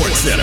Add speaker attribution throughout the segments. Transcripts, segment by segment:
Speaker 1: SportsCenter.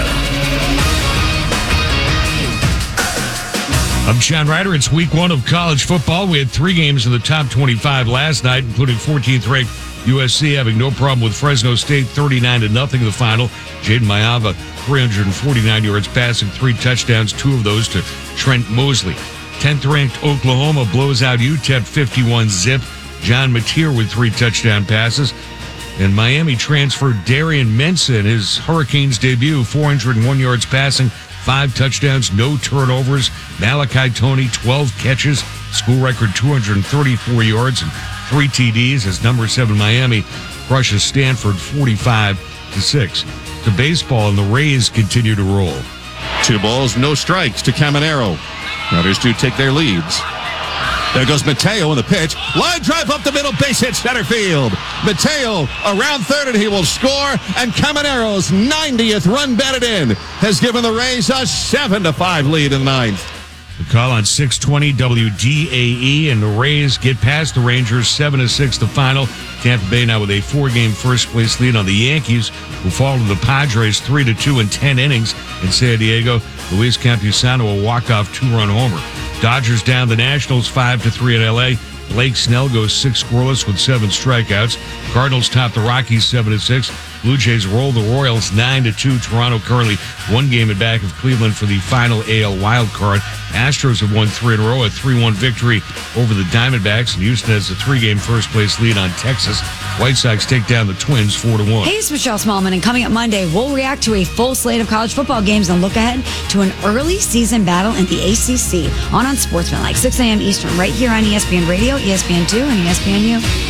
Speaker 2: I'm John Ryder. It's week one of college football. We had 3 games in the top 25 last night, including 14th-ranked USC having no problem with Fresno State 39-0 in the final. Jaden Mayava, 349 yards passing, 3 touchdowns, 2 of those to Trent Mosley. 10th-ranked Oklahoma blows out UTEP 51-zip. John Mateer with 3 touchdown passes. And Miami transfer Darian Mensah in his Hurricanes debut, 401 yards passing, 5 touchdowns, no turnovers. Malachi Toney, 12 catches, school record 234 yards and 3 TDs as number 7 Miami crushes Stanford 45-6. To baseball, and the Rays continue to roll.
Speaker 3: 2 balls, no strikes to Caminero. Others do take their leads. There goes Mateo in the pitch. Line drive up the middle, base hit center field. Mateo around third, and he will score. And Caminero's 90th run batted in has given the Rays a 7-5 lead in the 9th.
Speaker 2: The call on 620 WDAE, and the Rays get past the Rangers 7-6 the final. Tampa Bay now with a 4-game first-place lead on the Yankees, who fall to the Padres 3-2 in 10 innings in San Diego. Luis Campusano, a walk-off 2-run homer. Dodgers down the Nationals 5-3 in L.A. Blake Snell goes 6 scoreless with 7 strikeouts. Cardinals top the Rockies 7-6. Blue Jays roll the Royals 9-2. Toronto currently 1 game in back of Cleveland for the final AL wild card. Astros have won 3 in a row, a 3-1 victory over the Diamondbacks, and Houston has a 3-game first-place lead on Texas. White Sox take down the Twins 4-1.
Speaker 4: Hey, it's Michelle Smallman, and coming up Monday, we'll react to a full slate of college football games and look ahead to an early season battle in the ACC on Sportsmanlike, 6 a.m. Eastern, right here on ESPN Radio, ESPN2, and ESPNU.